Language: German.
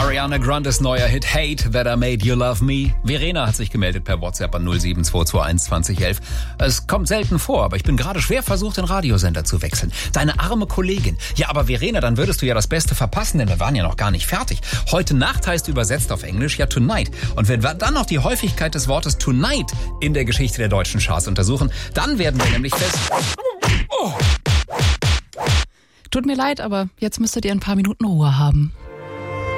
Ariana Grandes neuer Hit Hate That I Made You Love Me. Verena hat sich gemeldet per WhatsApp an 07221 2011. Es kommt selten vor, aber ich bin gerade schwer versucht, den Radiosender zu wechseln. Deine arme Kollegin. Ja, aber Verena, dann würdest du ja das Beste verpassen, denn wir waren ja noch gar nicht fertig. Heute Nacht heißt übersetzt auf Englisch ja Tonight. Und wenn wir dann noch die Häufigkeit des Wortes Tonight in der Geschichte der deutschen Charts untersuchen, dann werden wir nämlich fest... Tut mir leid, aber jetzt müsstet ihr ein paar Minuten Ruhe haben.